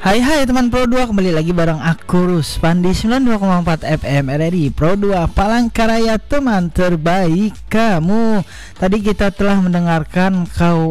Hai teman Pro 2, kembali lagi bareng aku Ruspan di 92,4 FM RRI Pro 2 Palangkaraya, teman terbaik kamu. Tadi kita telah mendengarkan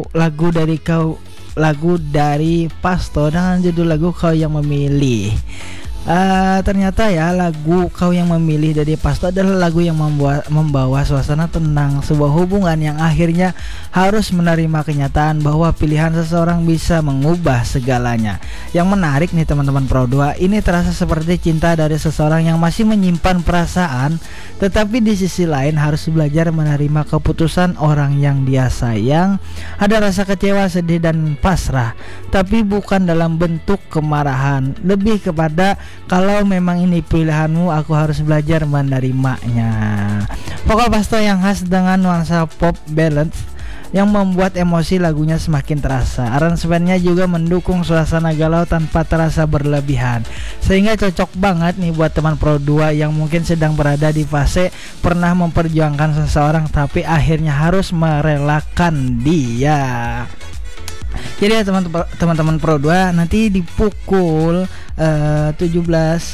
lagu dari Pasto dengan judul lagu Kau Yang Memilih. Ternyata ya lagu Kau Yang Memilih dari Pasto adalah lagu yang membawa suasana tenang sebuah hubungan yang akhirnya harus menerima kenyataan bahwa pilihan seseorang bisa mengubah segalanya. Yang menarik nih teman-teman Pro 2, ini terasa seperti cinta dari seseorang yang masih menyimpan perasaan, tetapi di sisi lain harus belajar menerima keputusan orang yang dia sayang. Ada rasa kecewa, sedih, dan pasrah, tapi bukan dalam bentuk kemarahan, lebih kepada kalau memang ini pilihanmu, aku harus belajar menerimanya. Vokal Pasto yang khas dengan nuansa pop ballad yang membuat emosi lagunya semakin terasa. Aransemennya juga mendukung suasana galau tanpa terasa berlebihan, sehingga cocok banget nih buat teman Pro 2 yang mungkin sedang berada di fase pernah memperjuangkan seseorang tapi akhirnya harus merelakan dia. Jadi ya teman-teman Pro 2, nanti di pukul 19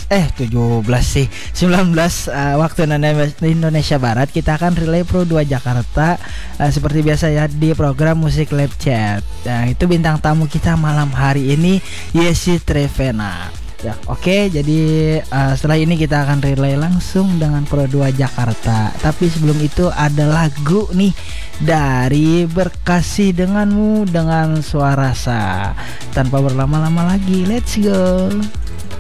waktu Indonesia Barat kita akan relay Pro 2 Jakarta seperti biasa ya di program Musik Live Chat. Nah, itu bintang tamu kita malam hari ini Yesi Trevena. Ya, oke, jadi setelah ini kita akan relay langsung dengan Pro 2 Jakarta. Tapi sebelum itu ada lagu nih dari Berkasih Denganmu dengan Suara Sa. Tanpa berlama-lama lagi, let's go.